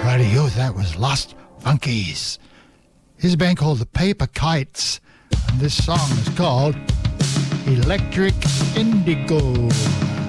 Friday Youth. That was Lost Funkies. Here's a band called the Paper Kites, and this song is called Electric Indigo.